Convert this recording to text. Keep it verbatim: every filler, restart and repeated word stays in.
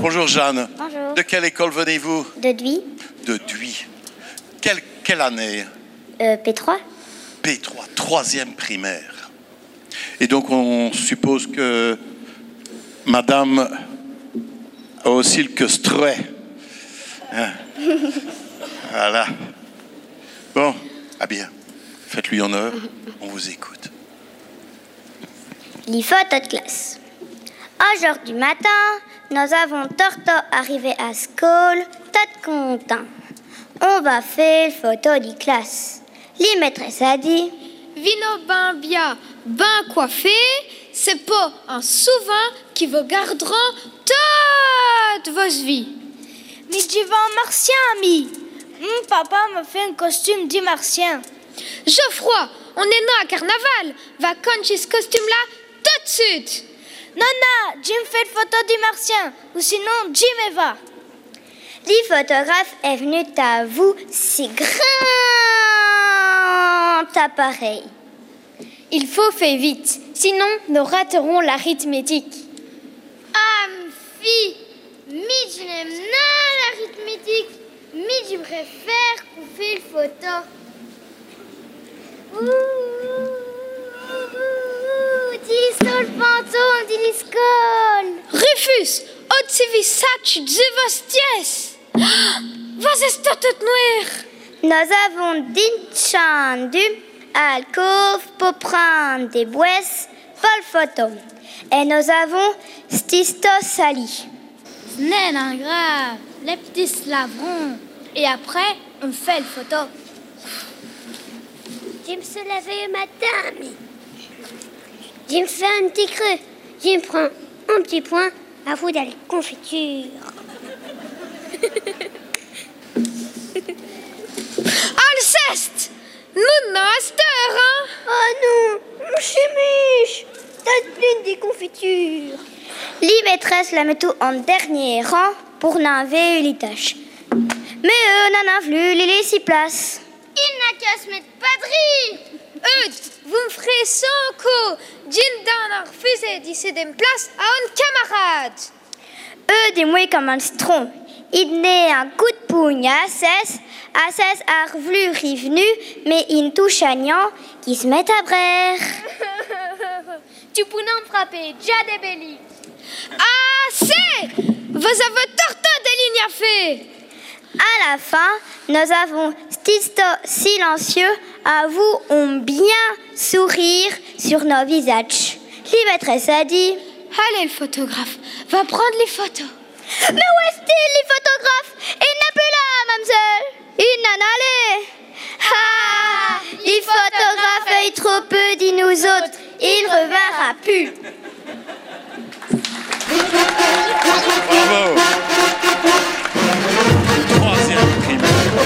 Bonjour Jeanne. Bonjour. De quelle école venez-vous? De Duy. De Duy. Quelle, quelle année? Euh, P trois. P trois, troisième primaire. Et donc on suppose que Madame a aussi le queustrouet. Hein? Voilà. Bon, ah bien. Faites-lui honneur, on vous écoute. Les photos de classe. Aujourd'hui matin, nous avons torto arrivé à l'école, tout content. On va faire photo de classe. Les maîtresses a dit: Vino ben bien, ben coiffé, c'est pas un souvent qui vous garderont toute votre vie. Mais je vais en martien, ami. Mon papa m'a fait un costume du martien. Geoffroy, on est né à carnaval. Va concher ce costume-là tout de suite. Nana, Jim fait une photo du martien, ou sinon Jim va. Les photographes est venu à vous ces grands appareils. Il faut faire vite, sinon nous raterons l'arithmétique. Ah, fille, mais je n'aime pas l'arithmétique, mais je préfère qu'on fait une photo. Ouh, dis le fantôme, dis l'école. Rufus, otsivi sach dzivasties. Was ist das tout noir? Nous avons descendu à la cour pour prendre des boisses pour le photo. Et nous avons stisto sali. Ce n'est pas grave, les petits se laveront. Et après, on fait le photo. Je me suis levée le matin, mais je me fais un petit creux. Je me prends un petit point à vous de la confiture. Alceste! Nous n'avons hein? Oh non, mon chimiche, t'as plein de confitures. Les maîtresses la mettent en dernier rang pour n'enlever les tâches. Mais eux n'en ont plus les laisser place. Il n'a qu'à se mettre padri. Eux, vous me ferez sans coup. Jim Dan a refusé d'y céder une place à un camarade. Eux, des mouilles comme un citron. Il n'est un coup de pougne à Assès. Assès a revenu revenu, mais il touche à Nian qui se met à brère. Tu pourrais me frapper, déjà des bellis. Ah, c'est! Vous avez torto des lignes à faire. À la fin, nous avons stisto silencieux à vous ont bien sourire sur nos visages. Les maîtresses a dit: Allez, le photographe, va prendre les photos. Mais où est-il, les photographes? Il n'est plus là, mademoiselle. Il n'en allait. Ah, les photographes aient trop peu dit nous autres. Il ne reverra plus.